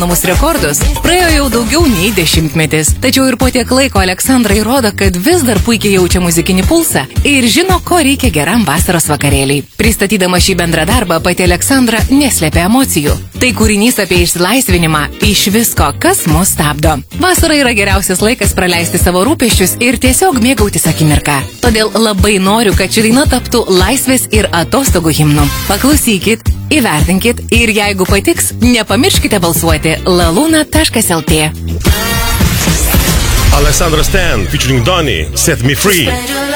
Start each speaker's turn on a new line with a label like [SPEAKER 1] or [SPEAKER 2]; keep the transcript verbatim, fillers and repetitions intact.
[SPEAKER 1] namus rekordus, praėjo jau daugiau nei dešimtmetis. Tačiau ir po tiek laiko Aleksandra įrodo, kad vis dar puikiai jaučia muzikinį pulsą ir žino, ko reikia geram vasaros vakarėliai. Pristatydama šį bendrą darbą, pati Aleksandra neslėpia emocijų. Tai kūrinys apie išsilaisvinimą iš visko, kas mus stabdo. Vasara yra geriausias laikas praleisti savo rūpesčius ir tiesiog mėgautis akimirką. Todėl labai noriu, kad ši daina taptų laisvės ir atostogų himnu. Paklausykit, įvertinkit ir jeigu patiks, nepamirškite balsuoti laluna taškas el tė.
[SPEAKER 2] Alessandra Stan featuring Donny, Set Me Free.